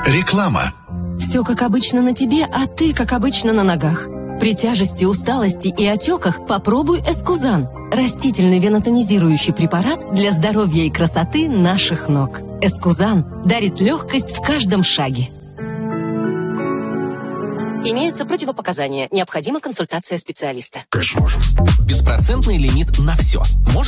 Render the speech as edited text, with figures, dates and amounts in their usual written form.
Реклама. Все как обычно на тебе, а ты как обычно на ногах. При тяжести, усталости и отеках попробуй Эскузан. Растительный венотонизирующий препарат для здоровья и красоты наших ног. Эскузан дарит легкость в каждом шаге. Имеются противопоказания. Необходима консультация специалиста. Конечно, можем. Беспроцентный лимит на все.